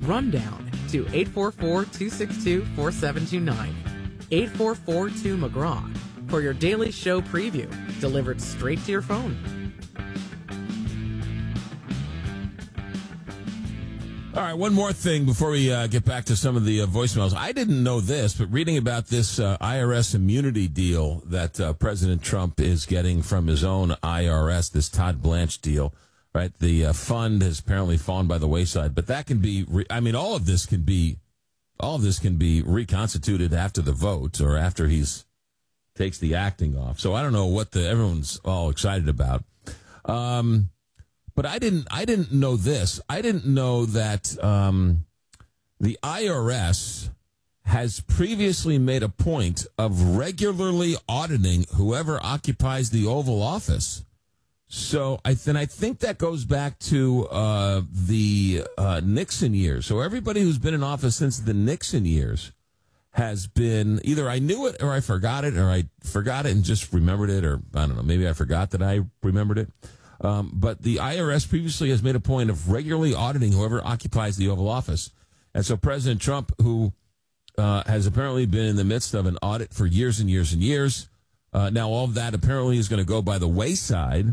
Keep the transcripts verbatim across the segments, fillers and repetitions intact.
rundown to eight four four, two six two, four seven two nine. eight four four two McGraw for your daily show preview, delivered straight to your phone. All right, one more thing before we uh, get back to some of the uh, voicemails. I didn't know this, but reading about this uh, I R S immunity deal that uh, President Trump is getting from his own I R S, this Todd Blanche deal, right? The uh, fund has apparently fallen by the wayside, but that can be, re- I mean, all of this can be, all of this can be reconstituted after the vote or after he's takes the acting off. So I don't know what the everyone's all excited about. Um, But I didn't. I didn't know this. I didn't know that um, the I R S has previously made a point of regularly auditing whoever occupies the Oval Office. So I then I think that goes back to uh, the uh, Nixon years. So everybody who's been in office since the Nixon years has been either I knew it or I forgot it, or I forgot it and just remembered it, or I don't know. Maybe I forgot that I remembered it. Um, but the I R S previously has made a point of regularly auditing whoever occupies the Oval Office. And so President Trump, who uh, has apparently been in the midst of an audit for years and years and years, uh, now all of that apparently is going to go by the wayside.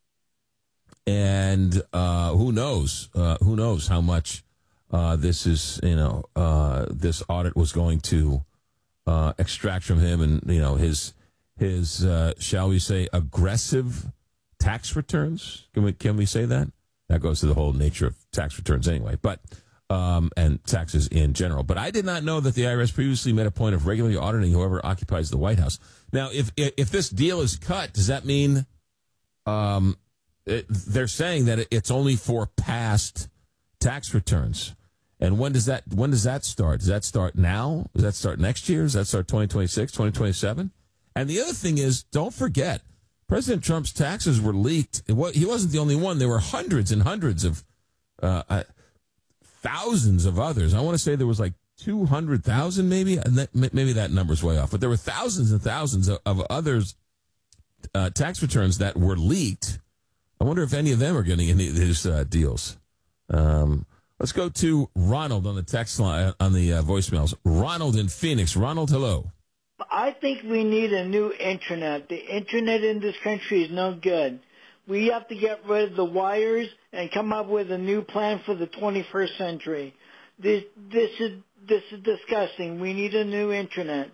And uh, who knows? Uh, who knows how much uh, this is, you know, uh, this audit was going to uh, extract from him, and, you know, his, his uh, shall we say, aggressive tax returns. Can we can we say that? That goes to the whole nature of tax returns anyway, but um, and taxes in general. But I did not know that the I R S previously made a point of regularly auditing whoever occupies the White House. Now, if if this deal is cut, does that mean um, it, they're saying that it's only for past tax returns? And when does that when does that start? Does that start now? Does that start next year? Does that start twenty twenty-six, twenty twenty-seven? And the other thing is, don't forget, President Trump's taxes were leaked. He wasn't the only one. There were hundreds and hundreds of, uh, uh, thousands of others. I want to say there was like two hundred thousand maybe. And that, maybe that number's way off. But there were thousands and thousands of, of others, uh, tax returns that were leaked. I wonder if any of them are getting any of these uh, deals. Um, let's go to Ronald on the text line, on the uh, voicemails. Ronald in Phoenix. Ronald, hello. I think we need a new internet. The internet in this country is no good. We have to get rid of the wires and come up with a new plan for the twenty-first century. This this is this is disgusting. We need a new internet.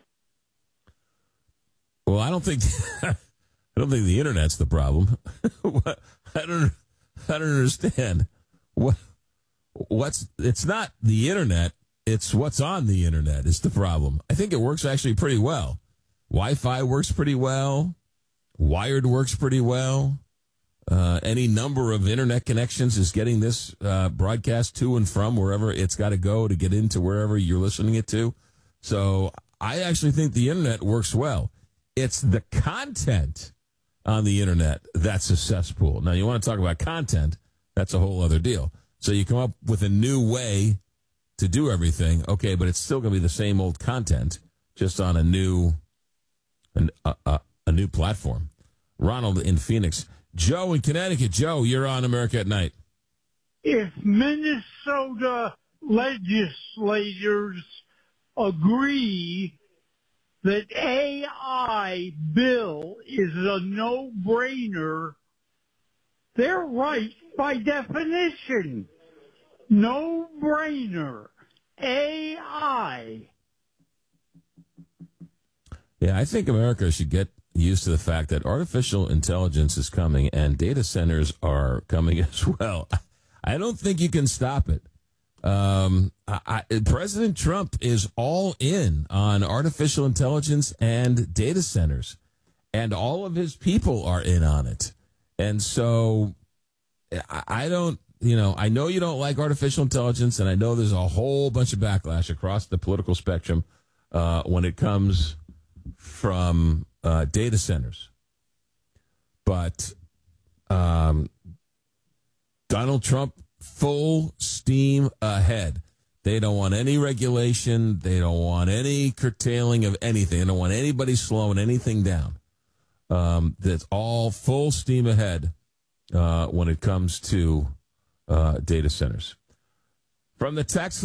Well, I don't think I don't think the internet's the problem. I don't I don't understand. What what's it's not the internet. It's what's on the internet is the problem. I think it works actually pretty well. Wi-Fi works pretty well. Wired works pretty well. Uh, any number of internet connections is getting this uh, broadcast to and from wherever it's got to go to get into wherever you're listening it to. So I actually think the internet works well. It's the content on the internet that's a cesspool. Now, you want to talk about content, that's a whole other deal. So you come up with a new way to do everything, okay, but it's still going to be the same old content, just on a new, an, uh, uh, a new platform. Ronald in Phoenix. Joe in Connecticut. Joe, you're on America at Night. If Minnesota legislators agree that A I bill is a no-brainer, they're right by definition. No-brainer. A I. Yeah, I think America should get used to the fact that artificial intelligence is coming and data centers are coming as well. I don't think you can stop it. Um, I, I, President Trump is all in on artificial intelligence and data centers, and all of his people are in on it. And so I, I don't, you know, I know you don't like artificial intelligence, and I know there's a whole bunch of backlash across the political spectrum uh, when it comes from uh, data centers. But um, Donald Trump, full steam ahead. They don't want any regulation. They don't want any curtailing of anything. They don't want anybody slowing anything down. Um, that's all full steam ahead uh, when it comes to uh, data centers. From the text